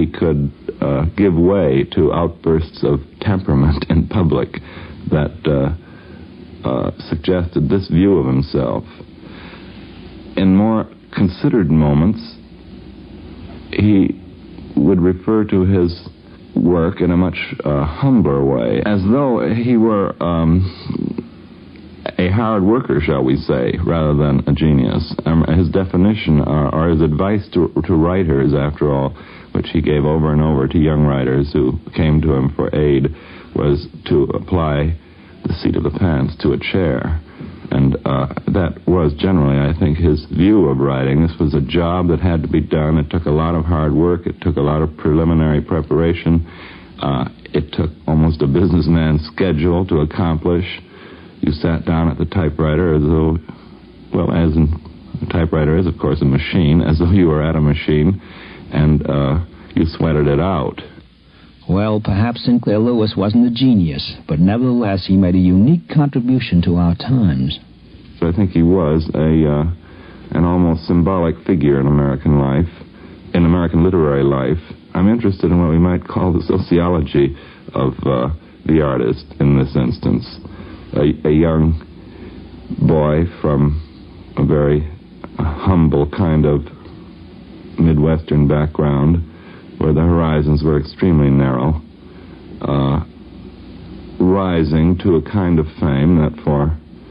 he could give way to outbursts of temperament in public that suggested this view of himself. In more considered moments, he would refer to his work in a much humbler way, as though he were a hard worker, shall we say, rather than a genius. His definition, or his advice to writers, after all, which he gave over and over to young writers who came to him for aid, was to apply the seat of the pants to a chair. And that was generally, I think, his view of writing. This was a job that had to be done. It took a lot of hard work. It took a lot of preliminary preparation. It took almost a businessman's schedule to accomplish. You sat down at the typewriter as though, well, as a typewriter is, of course, a machine, as though you were at a machine, and you sweated it out. Well, perhaps Sinclair Lewis wasn't a genius, but nevertheless he made a unique contribution to our times. So I think he was an almost symbolic figure in American life, in American literary life. I'm interested in what we might call the sociology of the artist in this instance. A young boy from a very humble kind of Midwestern background, where the horizons were extremely narrow, rising to a kind of fame that for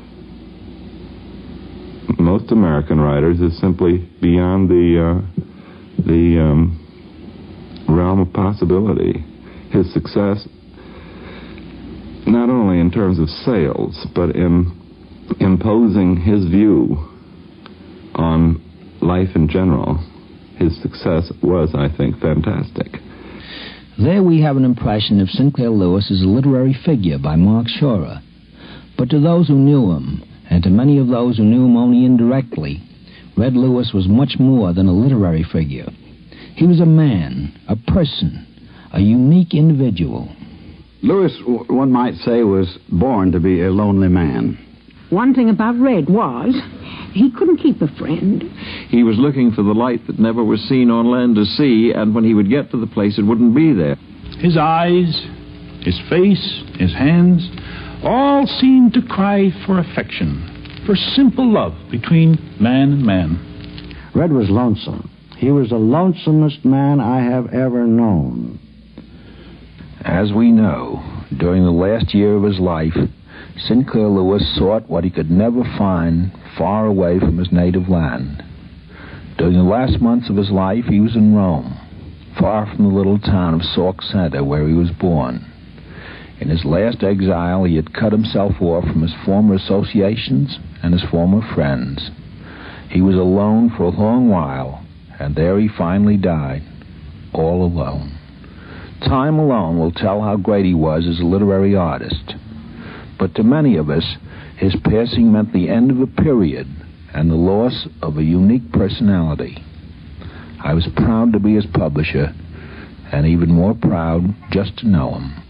most American writers is simply beyond the realm of possibility. His success, not only in terms of sales, but in imposing his view on life in general, his success was, I think, fantastic. There we have an impression of Sinclair Lewis as a literary figure by Mark Schorer. But to those who knew him, and to many of those who knew him only indirectly, Red Lewis was much more than a literary figure. He was a man, a person, a unique individual. Lewis, one might say, was born to be a lonely man. One thing about Red was he couldn't keep a friend. He was looking for the light that never was seen on land or sea, and when he would get to the place, it wouldn't be there. His eyes, his face, his hands, all seemed to cry for affection, for simple love between man and man. Red was lonesome. He was the lonesomest man I have ever known. As we know, during the last year of his life, Sinclair Lewis sought what he could never find far away from his native land. During the last months of his life, he was in Rome, far from the little town of Sauk Center where he was born. In his last exile, he had cut himself off from his former associations and his former friends. He was alone for a long while, and there he finally died, all alone. Time alone will tell how great he was as a literary artist. But to many of us, his passing meant the end of a period and the loss of a unique personality. I was proud to be his publisher, and even more proud just to know him.